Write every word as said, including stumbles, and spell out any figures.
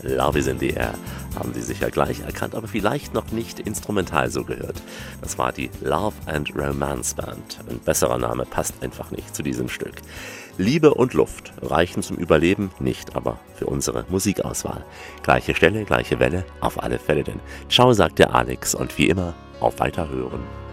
Love is in the air. Haben Sie sicher gleich erkannt, aber vielleicht noch nicht instrumental so gehört. Das war die Love and Romance Band. Ein besserer Name passt einfach nicht zu diesem Stück. Liebe und Luft reichen zum Überleben nicht, aber für unsere Musikauswahl. Gleiche Stelle, gleiche Welle, auf alle Fälle denn. Ciao, sagt der Alex und wie immer, auf Weiterhören.